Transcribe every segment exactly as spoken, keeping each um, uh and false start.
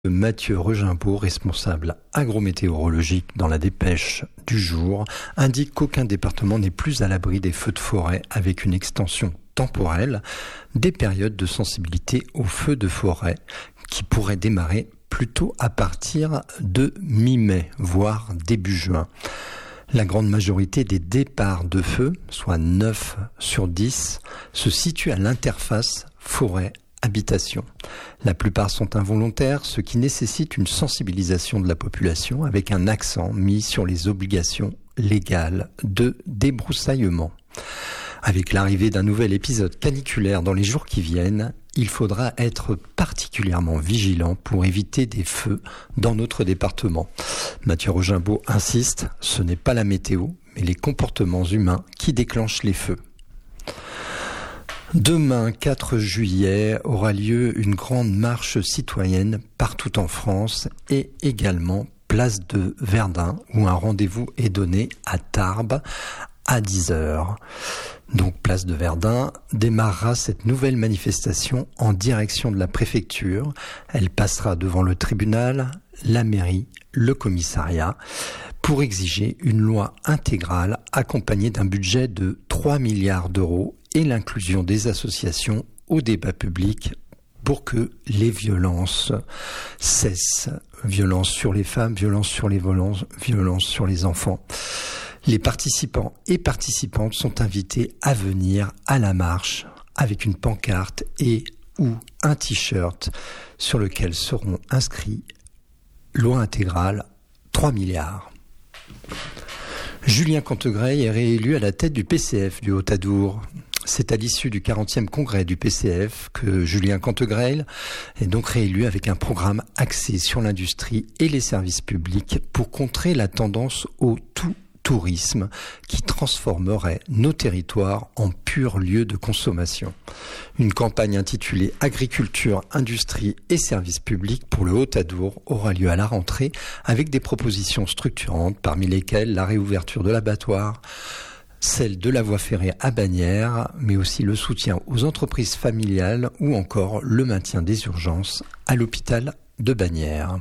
Mathieu Regimbaud, responsable agrométéorologique dans la dépêche du jour, indique qu'aucun département n'est plus à l'abri des feux de forêt avec une extension temporelle des périodes de sensibilité aux feux de forêt qui pourraient démarrer plutôt à partir de mi-mai, voire début juin. La grande majorité des départs de feu, soit neuf sur dix, se situent à l'interface forêt-habitation. La plupart sont involontaires, ce qui nécessite une sensibilisation de la population avec un accent mis sur les obligations légales de débroussaillement. Avec l'arrivée d'un nouvel épisode caniculaire dans les jours qui viennent, il faudra être particulièrement vigilant pour éviter des feux dans notre département. Mathieu Regimbaud insiste, ce n'est pas la météo, mais les comportements humains qui déclenchent les feux. Demain, quatre juillet, aura lieu une grande marche citoyenne partout en France et également place de Verdun où un rendez-vous est donné à Tarbes à dix heures. Donc place de Verdun démarrera cette nouvelle manifestation en direction de la préfecture. Elle passera devant le tribunal, la mairie, le commissariat pour exiger une loi intégrale accompagnée d'un budget de trois milliards d'euros et l'inclusion des associations au débat public pour que les violences cessent. Violences sur les femmes, violences sur les violences, violences sur les enfants. Les participants et participantes sont invités à venir à la marche avec une pancarte et ou un t-shirt sur lequel seront inscrits loi intégrale trois milliards. Julien Cantegreil est réélu à la tête du P C F du Haut-Adour. C'est à l'issue du quarantième congrès du P C F que Julien Cantegreil est donc réélu avec un programme axé sur l'industrie et les services publics pour contrer la tendance au tout tourisme qui transformerait nos territoires en pur lieu de consommation. Une campagne intitulée Agriculture, industrie et services publics pour le Haut-Adour aura lieu à la rentrée avec des propositions structurantes parmi lesquelles la réouverture de l'abattoir, celle de la voie ferrée à Bagnères, mais aussi le soutien aux entreprises familiales ou encore le maintien des urgences à l'hôpital de Bagnères.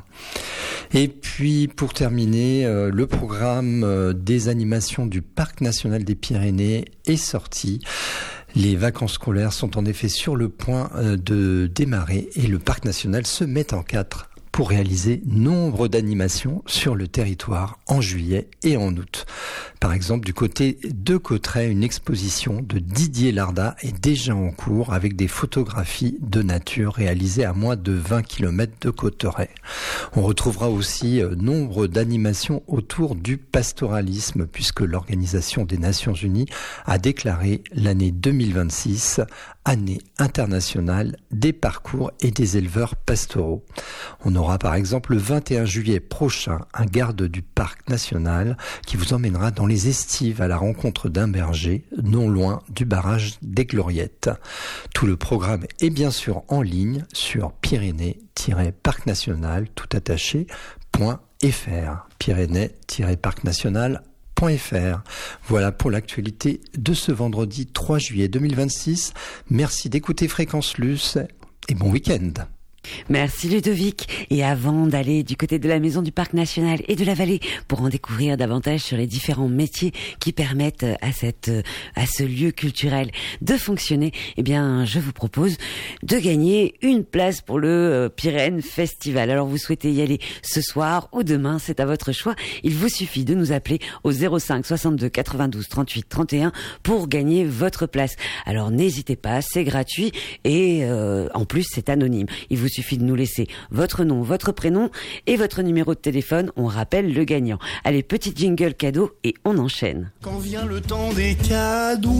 Et puis, pour terminer, euh, le programme euh, des animations du Parc national des Pyrénées est sorti. Les vacances scolaires sont en effet sur le point euh, de démarrer et le Parc national se met en quatre pour réaliser nombre d'animations sur le territoire en juillet et en août. Par exemple, du côté de Cauterets, une exposition de Didier Larda est déjà en cours avec des photographies de nature réalisées à moins de vingt kilomètres de Cauterets. On retrouvera aussi nombre d'animations autour du pastoralisme puisque l'Organisation des Nations Unies a déclaré l'année deux mille vingt-six année internationale des parcours et des éleveurs pastoraux. On aura par exemple le vingt et un juillet prochain un garde du parc national qui vous emmènera dans les estives à la rencontre d'un berger non loin du barrage des Gloriettes. Tout le programme est bien sûr en ligne sur pyrénées-parc national tout attaché point fr pyrénées-parc national point fr. Voilà pour l'actualité de ce vendredi trois juillet deux mille vingt-six. Merci d'écouter Fréquence Luce et bon week-end. Merci Ludovic. Et avant d'aller du côté de la Maison du Parc National et de la Vallée pour en découvrir davantage sur les différents métiers qui permettent à cette, à ce lieu culturel de fonctionner, eh bien, je vous propose de gagner une place pour le Pyrénées Festival. Alors, vous souhaitez y aller ce soir ou demain, c'est à votre choix. Il vous suffit de nous appeler au zéro cinq soixante-deux quatre-vingt-douze trente-huit trente et un pour gagner votre place. Alors, n'hésitez pas, c'est gratuit et euh, en plus, c'est anonyme. Il vous suffit de nous laisser votre nom, votre prénom et votre numéro de téléphone. On rappelle le gagnant. Allez, petit jingle cadeau et on enchaîne. Quand vient le temps des cadeaux,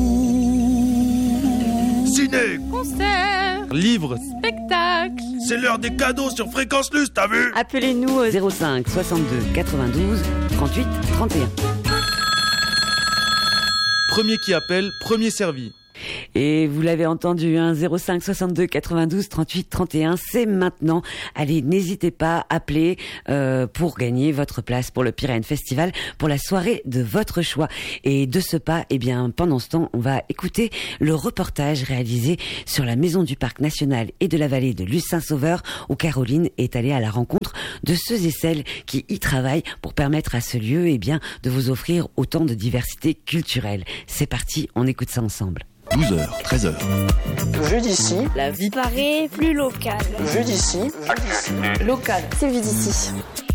ciné, concert, livre, spectacle, c'est l'heure des cadeaux sur Fréquence Luce, t'as vu? Appelez-nous au zéro cinq soixante-deux quatre-vingt-douze trente-huit trente et un. Premier qui appelle, premier servi. Et vous l'avez entendu, hein, zéro cinq soixante-deux quatre-vingt-douze trente-huit trente et un, c'est maintenant. Allez, n'hésitez pas, appelez euh, pour gagner votre place pour le Pyrénées Festival, pour la soirée de votre choix. Et de ce pas, eh bien, pendant ce temps, on va écouter le reportage réalisé sur la maison du Parc National et de la vallée de Luce-Saint-Sauveur, où Caroline est allée à la rencontre de ceux et celles qui y travaillent pour permettre à ce lieu, eh bien, de vous offrir autant de diversité culturelle. C'est parti, on écoute ça ensemble. douze heures, treize heures. Vu d'ici, la vie paraît plus locale. Vu d'ici, local, c'est vu d'ici.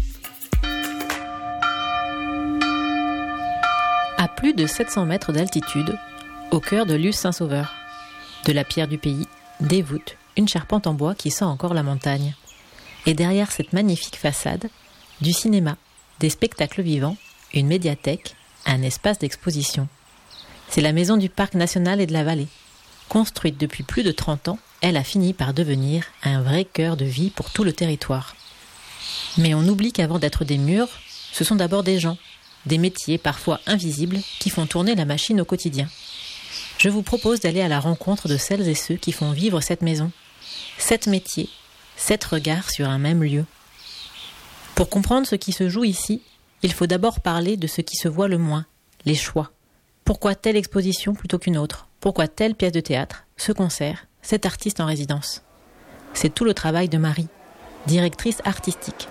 À plus de sept cents mètres d'altitude, au cœur de Luce-Saint-Sauveur, de la pierre du pays, des voûtes, une charpente en bois qui sent encore la montagne. Et derrière cette magnifique façade, du cinéma, des spectacles vivants, une médiathèque, un espace d'exposition. C'est la maison du Parc National et de la Vallée. Construite depuis plus de trente ans, elle a fini par devenir un vrai cœur de vie pour tout le territoire. Mais on oublie qu'avant d'être des murs, ce sont d'abord des gens, des métiers parfois invisibles qui font tourner la machine au quotidien. Je vous propose d'aller à la rencontre de celles et ceux qui font vivre cette maison. Sept métiers, sept regards sur un même lieu. Pour comprendre ce qui se joue ici, il faut d'abord parler de ce qui se voit le moins, les choix. Pourquoi telle exposition plutôt qu'une autre ? Pourquoi telle pièce de théâtre, ce concert, cet artiste en résidence ? C'est tout le travail de Marie, directrice artistique.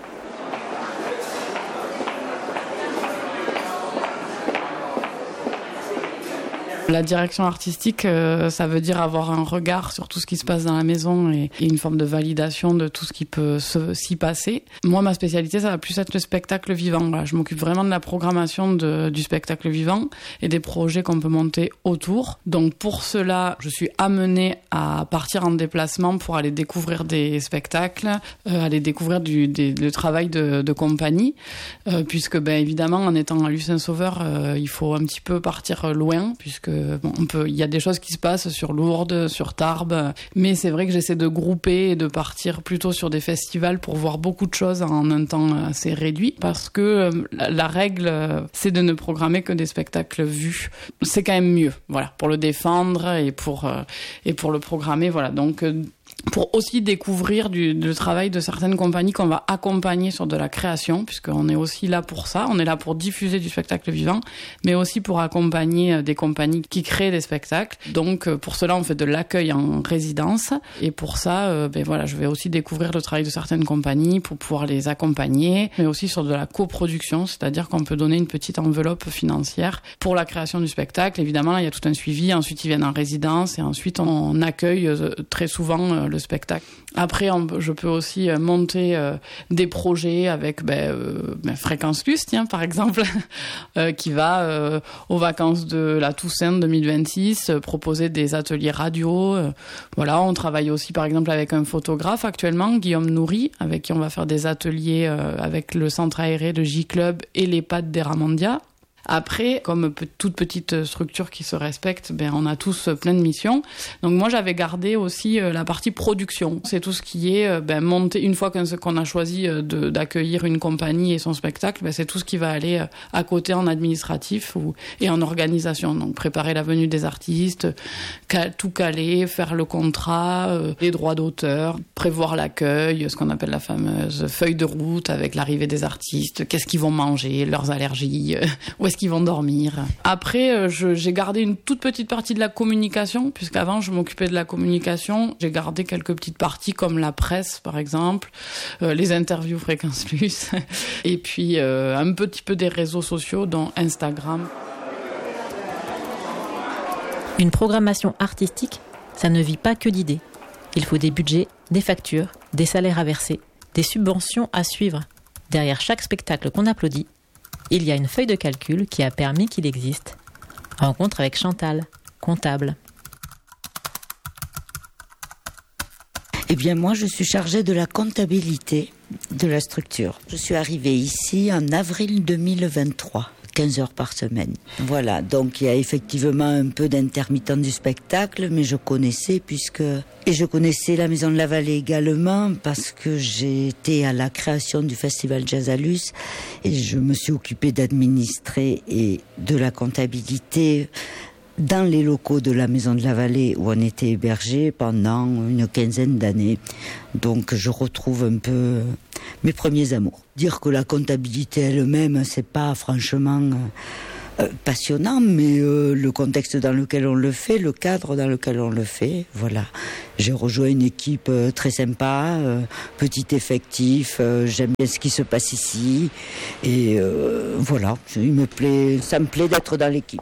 La direction artistique, euh, ça veut dire avoir un regard sur tout ce qui se passe dans la maison et, et une forme de validation de tout ce qui peut se, s'y passer. Moi, ma spécialité, ça va plus être le spectacle vivant. Voilà, je m'occupe vraiment de la programmation de, du spectacle vivant et des projets qu'on peut monter autour. Donc pour cela, je suis amenée à partir en déplacement pour aller découvrir des spectacles, euh, aller découvrir du, des, le travail de, de compagnie, euh, puisque ben, évidemment, en étant à Luce-Saint-Sauveur, euh, il faut un petit peu partir loin, puisque bon, on peut, il y a des choses qui se passent sur Lourdes, sur Tarbes, mais c'est vrai que j'essaie de grouper et de partir plutôt sur des festivals pour voir beaucoup de choses en un temps assez réduit, parce que la règle, c'est de ne programmer que des spectacles vus. C'est quand même mieux, voilà, pour le défendre et pour, et pour le programmer, voilà. Donc, pour aussi découvrir du, du travail de certaines compagnies qu'on va accompagner sur de la création, puisqu'on est aussi là pour ça, on est là pour diffuser du spectacle vivant, mais aussi pour accompagner des compagnies qui créent des spectacles. Donc pour cela, on fait de l'accueil en résidence, et pour ça, euh, ben voilà, je vais aussi découvrir le travail de certaines compagnies pour pouvoir les accompagner, mais aussi sur de la coproduction, c'est-à-dire qu'on peut donner une petite enveloppe financière pour la création du spectacle. Évidemment, là, il y a tout un suivi, ensuite ils viennent en résidence, et ensuite on accueille euh, très souvent euh, le spectacle. Après, on, je peux aussi euh, monter euh, des projets avec ben, euh, ben, Fréquence Luce, tiens, par exemple, euh, qui va euh, aux vacances de la Toussaint deux mille vingt-six euh, proposer des ateliers radio. Euh, voilà, on travaille aussi, par exemple, avec un photographe actuellement, Guillaume Nourri, avec qui on va faire des ateliers euh, avec le centre aéré de J-Club et l'EHPAD d'Eramandia. Après, comme toute petite structure qui se respecte, ben on a tous plein de missions. Donc moi, j'avais gardé aussi la partie production. C'est tout ce qui est ben, monter, une fois qu'on a choisi de, d'accueillir une compagnie et son spectacle, ben, c'est tout ce qui va aller à côté en administratif ou, et en organisation. Donc préparer la venue des artistes, cal, tout caler, faire le contrat, euh, les droits d'auteur, prévoir l'accueil, ce qu'on appelle la fameuse feuille de route avec l'arrivée des artistes, qu'est-ce qu'ils vont manger, leurs allergies, euh, où est-ce qu'ils vont dormir. Après, je, j'ai gardé une toute petite partie de la communication, puisqu'avant, je m'occupais de la communication. J'ai gardé quelques petites parties comme la presse, par exemple, euh, les interviews Fréquence Luce, et puis euh, un petit peu des réseaux sociaux, dont Instagram. Une programmation artistique, ça ne vit pas que d'idées. Il faut des budgets, des factures, des salaires à verser, des subventions à suivre. Derrière chaque spectacle qu'on applaudit, il y a une feuille de calcul qui a permis qu'il existe. Rencontre avec Chantal, comptable. Eh bien, moi, je suis chargée de la comptabilité de la structure. Je suis arrivée ici en avril deux mille vingt-trois. quinze heures par semaine. Voilà, donc il y a effectivement un peu d'intermittent du spectacle, mais je connaissais puisque... Et je connaissais la Maison de la Vallée également parce que j'ai été à la création du Festival Jazz à Luce et je me suis occupée d'administrer et de la comptabilité dans les locaux de la Maison de la Vallée où on était hébergés pendant une quinzaine d'années. Donc je retrouve un peu mes premiers amours. Dire que la comptabilité elle-même, c'est pas franchement euh, passionnant, mais euh, le contexte dans lequel on le fait, le cadre dans lequel on le fait, voilà. J'ai rejoint une équipe euh, très sympa, euh, petit effectif, euh, j'aime bien ce qui se passe ici, et euh, voilà, il me plaît, ça me plaît d'être dans l'équipe.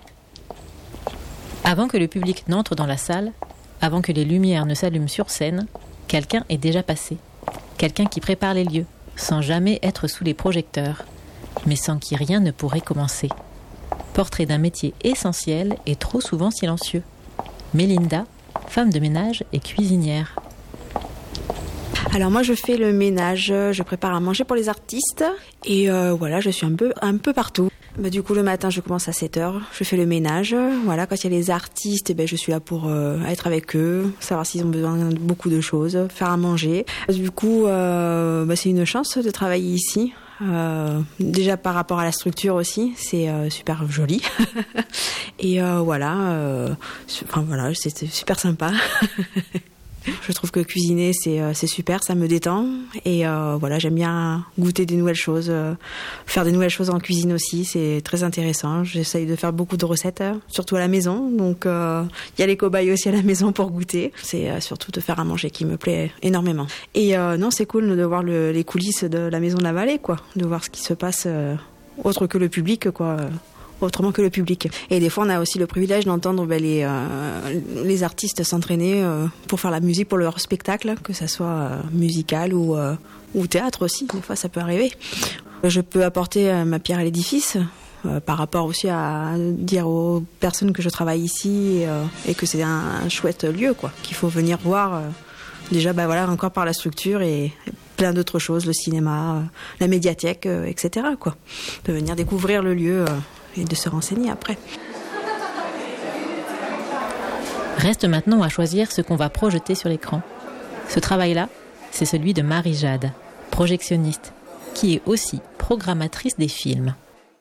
Avant que le public n'entre dans la salle, avant que les lumières ne s'allument sur scène, quelqu'un est déjà passé. Quelqu'un qui prépare les lieux, sans jamais être sous les projecteurs, mais sans qui rien ne pourrait commencer. Portrait d'un métier essentiel et trop souvent silencieux. Mélinda, femme de ménage et cuisinière. Alors moi je fais le ménage, je prépare à manger pour les artistes et euh, voilà, je suis un peu un peu partout. Bah, du coup le matin je commence à sept heures, je fais le ménage. Voilà, quand il y a les artistes, eh ben, je suis là pour euh, être avec eux, savoir s'ils ont besoin de beaucoup de choses, faire à manger. Du coup euh, bah, c'est une chance de travailler ici. Euh, déjà par rapport à la structure aussi, c'est euh, super joli. Et euh, voilà, euh, enfin voilà, c'est super sympa. Je trouve que cuisiner c'est euh, c'est super, ça me détend et euh, voilà, j'aime bien goûter des nouvelles choses, euh, faire des nouvelles choses en cuisine aussi, c'est très intéressant. J'essaye de faire beaucoup de recettes, euh, surtout à la maison, donc il euh, y a les cobayes aussi à la maison pour goûter. C'est euh, surtout de faire à manger qui me plaît énormément. Et euh, non, c'est cool de voir le, les coulisses de la Maison de la Vallée, quoi, de voir ce qui se passe euh, autre que le public, quoi. Autrement que le public. Et des fois, on a aussi le privilège d'entendre ben, les, euh, les artistes s'entraîner euh, pour faire la musique pour leur spectacle, que ça soit euh, musical ou, euh, ou théâtre aussi. Des fois, ça peut arriver. Je peux apporter euh, ma pierre à l'édifice euh, par rapport aussi à dire aux personnes que je travaille ici et, euh, et que c'est un, un chouette lieu, quoi, qu'il faut venir voir. Euh, déjà, ben, voilà, encore par la structure et plein d'autres choses, le cinéma, euh, la médiathèque, euh, et cetera, quoi. De venir découvrir le lieu. Euh, et de se renseigner après. Reste maintenant à choisir ce qu'on va projeter sur l'écran. Ce travail-là, c'est celui de Marie-Jade, projectionniste, qui est aussi programmatrice des films.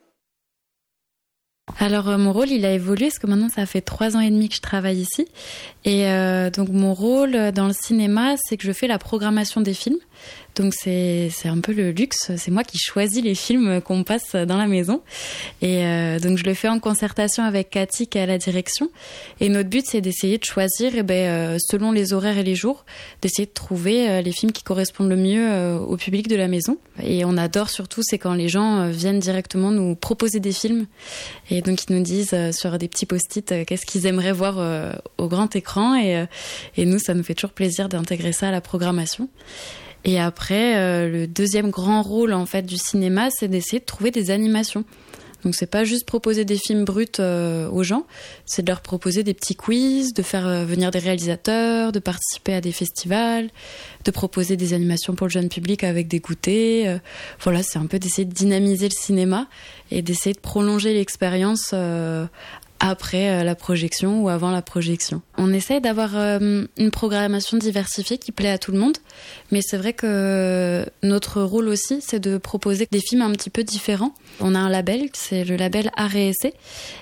Alors euh, mon rôle il a évolué parce que maintenant ça fait trois ans et demi que je travaille ici et euh, donc mon rôle dans le cinéma c'est que je fais la programmation des films. Donc c'est c'est un peu le luxe, c'est moi qui choisis les films qu'on passe dans la maison et euh, donc je le fais en concertation avec Cathy qui est à la direction et notre but c'est d'essayer de choisir eh ben euh, selon les horaires et les jours d'essayer de trouver euh, les films qui correspondent le mieux euh, au public de la maison et on adore surtout c'est quand les gens euh, viennent directement nous proposer des films et donc ils nous disent euh, sur des petits post-it euh, qu'est-ce qu'ils aimeraient voir euh, au grand écran et euh, et nous ça nous fait toujours plaisir d'intégrer ça à la programmation. Et après, euh, le deuxième grand rôle en fait du cinéma, c'est d'essayer de trouver des animations. Donc c'est pas juste proposer des films bruts euh, aux gens, c'est de leur proposer des petits quiz, de faire euh, venir des réalisateurs, de participer à des festivals, de proposer des animations pour le jeune public avec des goûters. Euh, voilà, c'est un peu d'essayer de dynamiser le cinéma et d'essayer de prolonger l'expérience euh, après euh, la projection ou avant la projection. On essaye d'avoir euh, une programmation diversifiée qui plaît à tout le monde, mais c'est vrai que notre rôle aussi, c'est de proposer des films un petit peu différents. On a un label, c'est le label Art et Essai,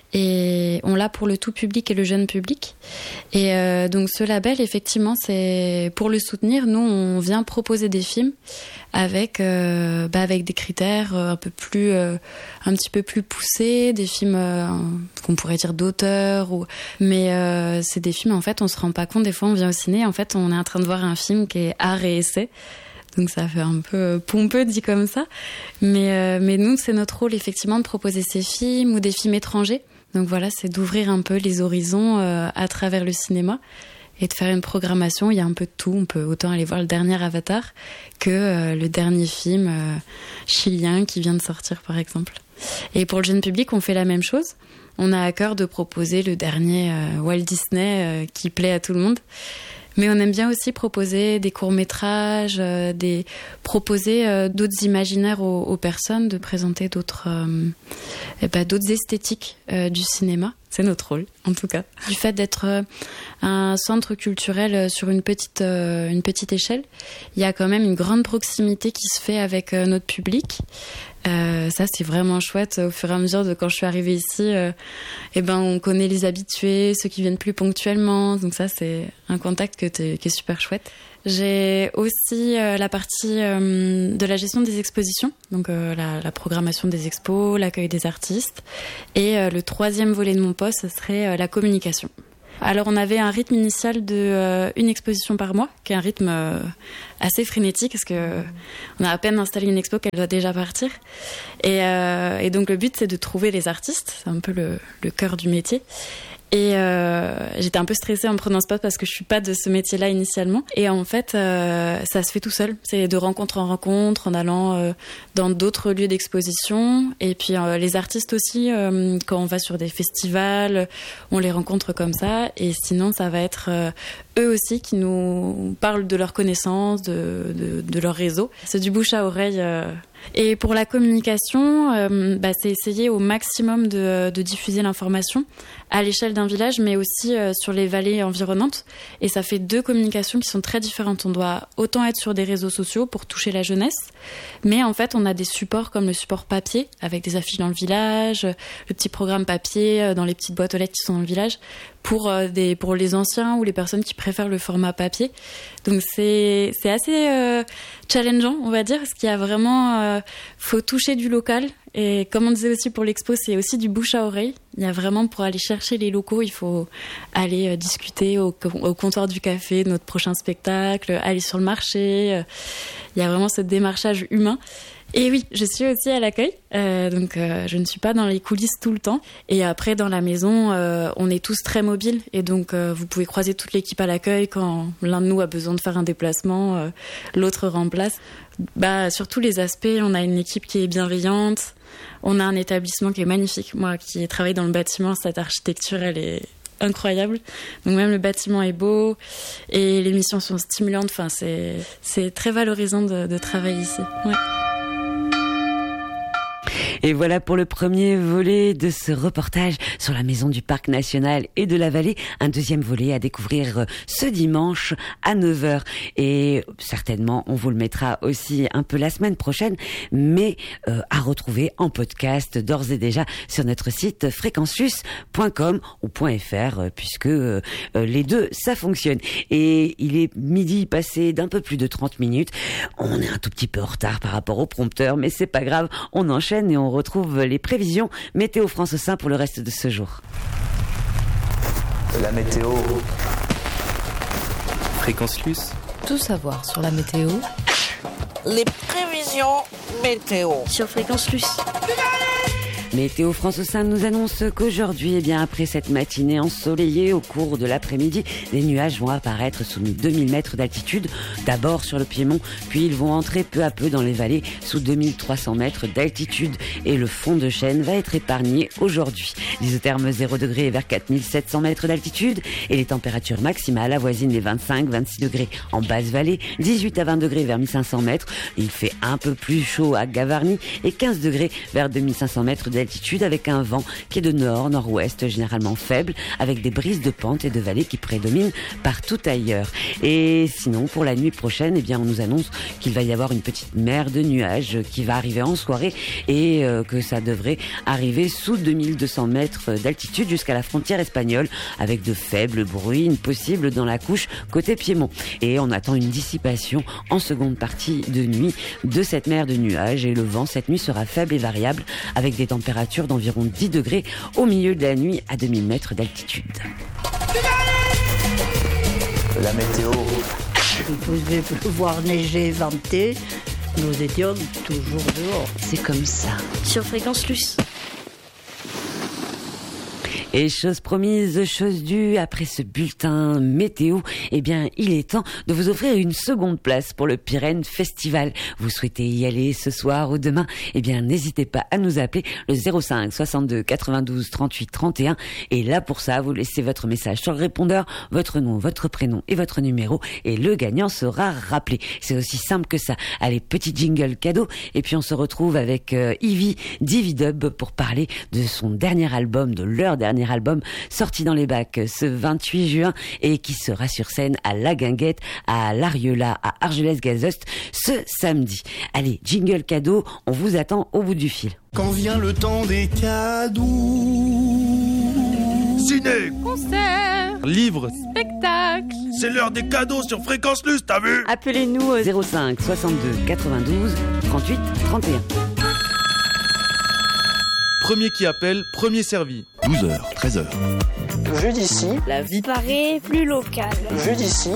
et on l'a pour le tout public et le jeune public. Et euh, donc ce label, effectivement, c'est pour le soutenir, nous, on vient proposer des films avec euh, bah avec des critères un peu plus euh, un petit peu plus poussés, des films euh, qu'on pourrait dire d'auteur ou mais euh, c'est des films en fait on se rend pas compte des fois on vient au ciné en fait on est en train de voir un film qui est art et essai. Donc ça fait un peu pompeux dit comme ça, mais euh, mais nous c'est notre rôle effectivement de proposer ces films ou des films étrangers. Donc voilà, c'est d'ouvrir un peu les horizons euh, à travers le cinéma et de faire une programmation. Il y a un peu de tout. On peut autant aller voir le dernier Avatar que euh, le dernier film euh, chilien qui vient de sortir, par exemple. Et pour le jeune public, on fait la même chose. On a à cœur de proposer le dernier euh, Walt Disney euh, qui plaît à tout le monde. Mais on aime bien aussi proposer des courts-métrages, euh, des proposer euh, d'autres imaginaires aux, aux personnes, de présenter d'autres, euh, eh ben, d'autres esthétiques euh, du cinéma. C'est notre rôle, en tout cas. Du fait d'être un centre culturel sur une petite, euh, une petite échelle, il y a quand même une grande proximité qui se fait avec euh, notre public. Euh, ça, c'est vraiment chouette. Au fur et à mesure de quand je suis arrivée ici, euh, eh ben, on connaît les habitués, ceux qui viennent plus ponctuellement. Donc ça, c'est un contact que t'es, qui est super chouette. J'ai aussi euh, la partie euh, de la gestion des expositions, donc euh, la, la programmation des expos, l'accueil des artistes. Et euh, le troisième volet de mon poste, ce serait euh, la communication. Alors on avait un rythme initial de euh, une exposition par mois, qui est un rythme euh, assez frénétique, parce que euh, on a à peine installé une expo qu'elle doit déjà partir. Et, euh, et donc le but, c'est de trouver les artistes, c'est un peu le, le cœur du métier. Et euh, j'étais un peu stressée en prenant ce poste parce que je suis pas de ce métier-là initialement. Et en fait, euh, ça se fait tout seul. C'est de rencontre en rencontre, en allant euh, dans d'autres lieux d'exposition. Et puis euh, les artistes aussi, euh, quand on va sur des festivals, on les rencontre comme ça. Et sinon, ça va être euh, eux aussi qui nous parlent de leurs connaissances, de, de, de leur réseau. C'est du bouche à oreille. Euh, Et pour la communication, euh, bah, c'est essayer au maximum de, de diffuser l'information à l'échelle d'un village, mais aussi euh, sur les vallées environnantes. Et ça fait deux communications qui sont très différentes. On doit autant être sur des réseaux sociaux pour toucher la jeunesse, mais en fait, on a des supports comme le support papier, avec des affiches dans le village, le petit programme papier dans les petites boîtes aux lettres qui sont dans le village, pour, euh, des, pour les anciens ou les personnes qui préfèrent le format papier. Donc c'est, c'est assez euh, challengeant, on va dire, parce qu'il y a vraiment... Euh, faut toucher du local. Et comme on disait aussi pour l'expo, c'est aussi du bouche à oreille. Il y a vraiment, pour aller chercher les locaux, il faut aller euh, discuter au, au comptoir du café de notre prochain spectacle, aller sur le marché. Euh, il y a vraiment ce démarchage humain. Et oui, je suis aussi à l'accueil, euh, donc euh, je ne suis pas dans les coulisses tout le temps. Et après, dans la maison, euh, on est tous très mobiles, et donc euh, vous pouvez croiser toute l'équipe à l'accueil quand l'un de nous a besoin de faire un déplacement, euh, l'autre remplace. Bah, sur tous les aspects, on a une équipe qui est bienveillante, on a un établissement qui est magnifique. Moi qui ai travaillé dans le bâtiment, cette architecture, elle est incroyable. Donc même le bâtiment est beau et les missions sont stimulantes. Enfin, c'est, c'est très valorisant de, de travailler ici. Ouais. Et voilà pour le premier volet de ce reportage sur la maison du Parc National et de la Vallée. Un deuxième volet à découvrir ce dimanche à neuf heures. Et certainement, on vous le mettra aussi un peu la semaine prochaine, mais euh, à retrouver en podcast d'ores et déjà sur notre site fréquence luce point com ou .fr, puisque euh, les deux, ça fonctionne. Et il est midi passé d'un peu plus de trente minutes. On est un tout petit peu en retard par rapport au prompteur, mais c'est pas grave. On enchaîne et on retrouve les prévisions Météo France Saint pour le reste de ce jour. La météo. Fréquence Luce. Tout savoir sur la météo. Les prévisions météo. Sur Fréquence Luce. Météo France Saint nous annonce qu'aujourd'hui, eh bien, après cette matinée ensoleillée au cours de l'après-midi, les nuages vont apparaître sous deux mille mètres d'altitude, d'abord sur le Piémont, puis ils vont entrer peu à peu dans les vallées sous deux mille trois cents mètres d'altitude et le fond de chêne va être épargné aujourd'hui. L'isotherme zéro degré vers quatre mille sept cents mètres d'altitude et les températures maximales avoisinent les vingt-cinq à vingt-six degrés en basse vallée, dix-huit à vingt degrés vers mille cinq cents mètres. Il fait un peu plus chaud à Gavarnie et quinze degrés vers deux mille cinq cents mètres d'altitude. Altitude avec un vent qui est de nord, nord-ouest, généralement faible, avec des brises de pente et de vallée qui prédominent partout ailleurs. Et sinon, pour la nuit prochaine, eh bien, on nous annonce qu'il va y avoir une petite mer de nuages qui va arriver en soirée et euh, que ça devrait arriver sous deux mille deux cents mètres d'altitude jusqu'à la frontière espagnole, avec de faibles bruines possibles dans la couche côté Piémont. Et on attend une dissipation en seconde partie de nuit de cette mer de nuages et le vent cette nuit sera faible et variable avec des températures d'environ dix degrés au milieu de la nuit à deux mille mètres d'altitude. La météo. Il pouvait pleuvoir, neiger, vanter. Nous étions toujours dehors. C'est comme ça. Sur Fréquence Luce. Et chose promise, chose due, après ce bulletin météo, eh bien, il est temps de vous offrir une seconde place pour le Pyrène Festival. Vous souhaitez y aller ce soir ou demain? Eh bien, n'hésitez pas à nous appeler le zéro cinq soixante-deux quatre-vingt-douze trente-huit trente et un. Et là, pour ça, vous laissez votre message sur le répondeur, votre nom, votre prénom et votre numéro. Et le gagnant sera rappelé. C'est aussi simple que ça. Allez, petit jingle cadeau. Et puis, on se retrouve avec euh, Ivy, Dividub, pour parler de son dernier album, de leur dernier dernier album sorti dans les bacs ce vingt-huit juin et qui sera sur scène à La Guinguette, à l'Ariola, à Argelès-Gazost ce samedi. Allez, jingle cadeau, on vous attend au bout du fil. Quand vient le temps des cadeaux. Ciné, concert, livre, spectacle. C'est l'heure des cadeaux sur Fréquence Luce, t'as vu? Appelez-nous au zéro cinq soixante-deux quatre-vingt-douze trente-huit trente et un. Premier qui appelle, premier servi. douze heures, treize heures. Vue d'ici. La vie paraît plus locale. Vue d'ici.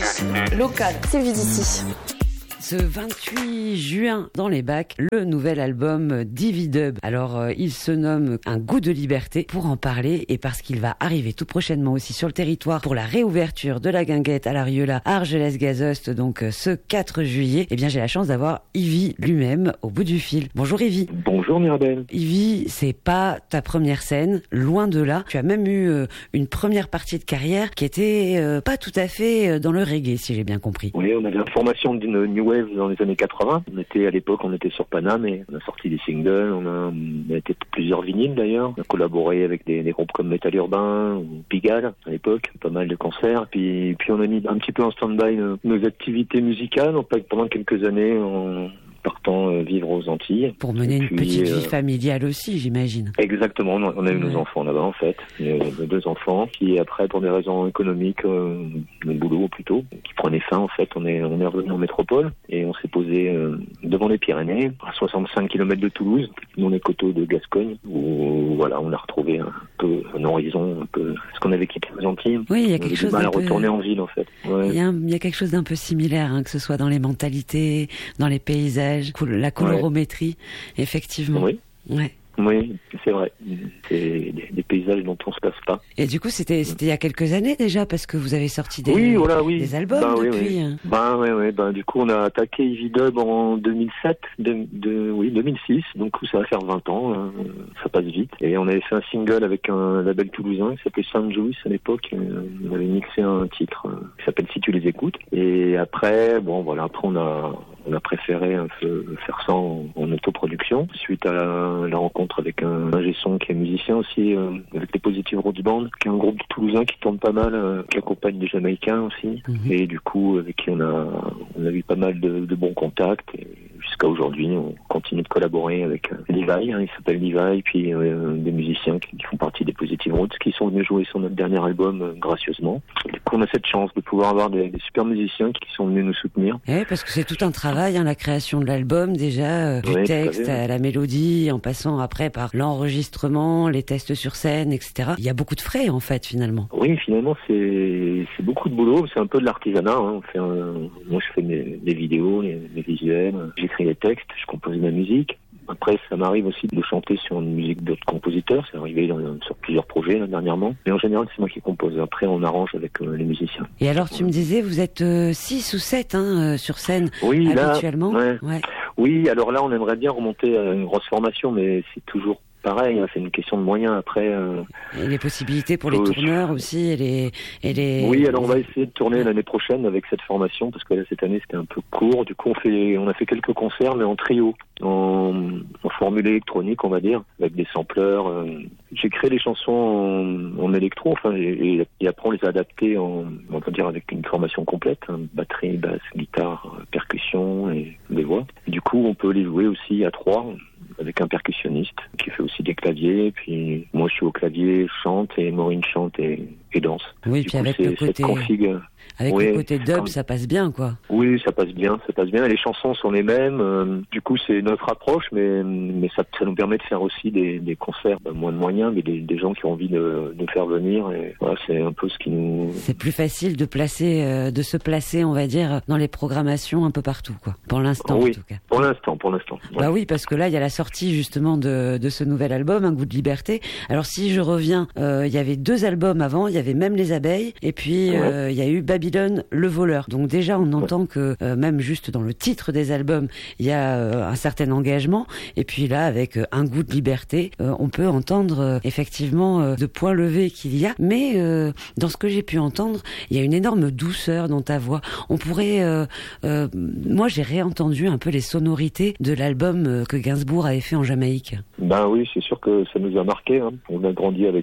Locale. C'est vu d'ici. Ce vingt-huit juin, dans les bacs, le nouvel album Dividub. Alors, euh, il se nomme Un goût de liberté. Pour en parler, et parce qu'il va arriver tout prochainement aussi sur le territoire pour la réouverture de la Guinguette à l'Ariola, à Argelès-Gazost, donc euh, ce quatre juillet, eh bien, j'ai la chance d'avoir Yvi lui-même au bout du fil. Bonjour Yvi. Bonjour Mirabel. Yvi, c'est pas ta première scène, loin de là. Tu as même eu euh, une première partie de carrière qui était euh, pas tout à fait euh, dans le reggae, si j'ai bien compris. Oui, on avait une formation d'une New Wave dans les années quatre-vingts. On était à l'époque, on était sur Paname et on a sorti des singles, on a, on a été plusieurs vinyles d'ailleurs. On a collaboré avec des, des groupes comme Metal Urbain ou Pigalle à l'époque, pas mal de concerts. Puis, puis on a mis un petit peu en stand-by nos, nos activités musicales. On passe pendant quelques années en partant euh, vivre aux Antilles. Pour mener une puis, petite euh, vie familiale aussi, j'imagine. Exactement, on a, on a eu ouais. nos enfants là-bas en fait, euh, deux enfants, qui après pour des raisons économiques, euh, le boulot plutôt, qui prenait fin en fait, on est, on est revenu en métropole et on s'est posé euh, devant les Pyrénées, à soixante-cinq kilomètres de Toulouse, dans les coteaux de Gascogne, où voilà, on a retrouvé un peu un horizon, un peu ce qu'on avait quitté aux Antilles. Oui, il y a on quelque avait chose du mal à peu... retourner en ville en fait. Ouais. Il y a, un, il y a quelque chose d'un peu similaire, hein, que ce soit dans les mentalités, dans les paysages, la colorométrie, ouais. Effectivement. Oui. Ouais. Oui, c'est vrai. C'est des, des paysages dont on se passe pas. Et du coup, c'était c'était il y a quelques années déjà, parce que vous avez sorti des, oui, voilà, oui. des albums ben, depuis. Oui, oui. Ben, oui, oui. Ben, du coup, on a attaqué Evidub en deux mille sept, de, de, oui, deux mille six. Donc, ça va faire vingt ans. Hein. Ça passe vite. Et on avait fait un single avec un label toulousain qui s'appelait Saint Juice à l'époque. On avait mixé un titre qui s'appelle Si tu les écoutes. Et après, bon, voilà, après on a on a préféré un peu faire ça en, en autoproduction suite à la, la rencontre avec un ingé son qui est musicien aussi, euh, avec les Positive Roots Band, qui est un groupe toulousain qui tourne pas mal, euh, qui accompagne des Jamaïcains aussi, mm-hmm. et du coup avec qui on a on a eu pas mal de, de bons contacts. Et jusqu'à aujourd'hui, on continue de collaborer avec euh, Levi, hein, il s'appelle Levi, puis euh, des musiciens qui, qui font partie des Positive Roots, qui sont venus jouer sur notre dernier album euh, gracieusement. Du coup, on a cette chance de pouvoir avoir des, des super musiciens qui sont venus nous soutenir. Oui, parce que c'est tout un travail, hein, la création de l'album déjà, euh, du ouais, texte à la mélodie, en passant après par l'enregistrement, les tests sur scène, et cetera. Il y a beaucoup de frais en fait finalement. Oui, finalement c'est c'est beaucoup de boulot, c'est un peu de l'artisanat. Hein. On fait un... Moi je fais mes, des vidéos, les, les visuels, j'écris les textes, je compose de la musique. Après, ça m'arrive aussi de chanter sur une musique d'autres compositeurs. C'est arrivé dans, sur plusieurs projets là, dernièrement. Mais en général, c'est moi qui compose. Après, on arrange avec euh, les musiciens. Et alors, tu me disais, vous êtes six euh, ou sept hein, euh, sur scène oui, habituellement. Là, ouais. Ouais. Oui, alors là, on aimerait bien remonter à une grosse formation, mais c'est toujours pareil, hein, c'est une question de moyens après. Euh... Et les possibilités pour les euh, tourneurs aussi et les, et les. Oui, alors on va essayer de tourner l'année prochaine avec cette formation parce que là cette année c'était un peu court. Du coup on fait, on a fait quelques concerts mais en trio, en, en formule électronique on va dire, avec des sampleurs. Euh... J'ai créé des chansons en, en électro, enfin et, et après on les a adaptées en, on va dire avec une formation complète, hein, batterie, basse, guitare, percussion et des voix. Et du coup on peut les jouer aussi à trois. Avec un percussionniste qui fait aussi des claviers, puis moi je suis au clavier, je chante et Maureen chante et, et danse. Oui, du puis coup, avec le côté config, avec oui, le côté dub, ça passe bien quoi. Oui, ça passe bien, ça passe bien. Les chansons sont les mêmes, euh, du coup c'est notre approche, mais mais ça, ça nous permet de faire aussi des, des concerts, ben, moins de moyens, mais des, des gens qui ont envie de nous faire venir. Et voilà, c'est un peu ce qui nous. C'est plus facile de placer, euh, de se placer, on va dire, dans les programmations un peu partout quoi. Pour l'instant oui, en tout cas. Pour l'instant, pour l'instant. Ouais. Bah oui, parce que là il y a la sortie justement de, de ce nouvel album, Un goût de liberté. Alors si je reviens, euh, il y avait deux albums avant, il y avait Même les abeilles, et puis ouais. euh, il y a eu Babylone, le voleur. Donc déjà on entend ouais. que euh, même juste dans le titre des albums, il y a euh, un certain engagement. Et puis là avec euh, Un goût de liberté, euh, on peut entendre euh, effectivement euh, de point levé qu'il y a. Mais euh, dans ce que j'ai pu entendre, il y a une énorme douceur dans ta voix. On pourrait, euh, euh, moi j'ai réentendu un peu les sonorités de l'album euh, que Gainsbourg avait fait en Jamaïque. Ben oui, c'est sûr que ça nous a marqué. Hein. On a grandi avec ça.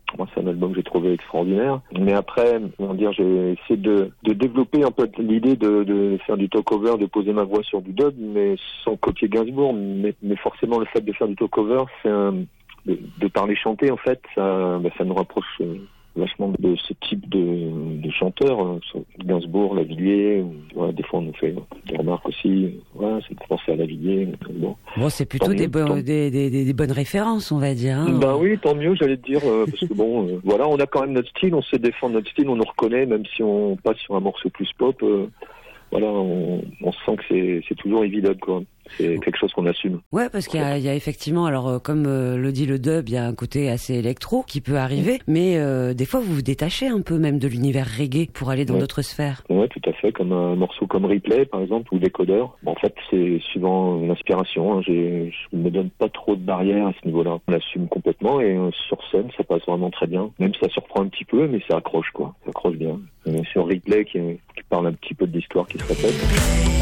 Moi, c'est un album que j'ai trouvé extraordinaire. Mais après, on va dire, j'ai essayé de, de développer un peu l'idée de, de faire du talk-over, de poser ma voix sur du dub, mais sans copier Gainsbourg. Mais, mais forcément, le fait de faire du talk-over, c'est un, de, de parler chanter, en fait, ça, bah, ça nous rapproche euh, vachement de ce type de, de chanteurs. Hein, Gainsbourg, Lavilliers, ouais, des fois on nous fait des remarques aussi. Ouais, ça me fait penser à Lavilliers. Bon, bon c'est plutôt des, bon, des, des, des, des bonnes références, on va dire. Hein. Ben oui, tant mieux, j'allais te dire, euh, parce que bon, euh, voilà, on a quand même notre style, on sait défendre notre style, on nous reconnaît, même si on passe sur un morceau plus pop. Euh, voilà, on, on sent que c'est, c'est toujours évident, quoi. C'est quelque chose qu'on assume. Ouais, parce qu'il y a, il y a effectivement, alors euh, comme euh, le dit le dub, il y a un côté assez électro qui peut arriver, mais euh, des fois vous vous détachez un peu même de l'univers reggae pour aller dans ouais. d'autres sphères. Ouais, tout à fait, comme un morceau comme Replay par exemple, ou Décodeur. Bon, en fait, c'est suivant l'inspiration. Hein. J'ai, je me donne pas trop de barrières à ce niveau-là. On l'assume complètement et euh, sur scène, ça passe vraiment très bien. Même ça surprend un petit peu, mais ça accroche quoi. Ça accroche bien. Et sur Replay qui, qui parle un petit peu de l'histoire qui se répète.